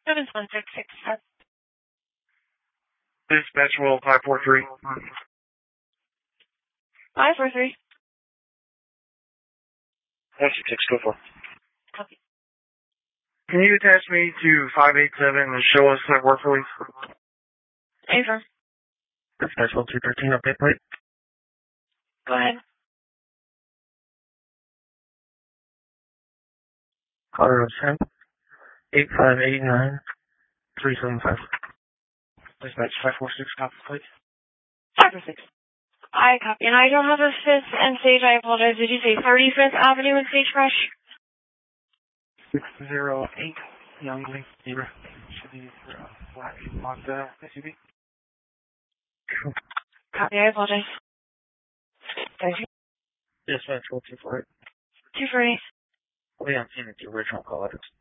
71667. Dispatch will 543. 543. 16624. Copy. Can you attach me to 587 and show us that work release? Affirm. Dispatch will 213, update plate. Go ahead. Colorado 10, 8589 375. Dispatch 546, copy plate. 546. I copy. And I don't have a 5th and Sage. I apologize. Did you say 35th Avenue and Sagebrush? 608 Youngling, Zebra. Should be black Mazda SUV. Copy. I apologize. Thank you. Dispatch will 248. 248. We haven't seen the original call letters.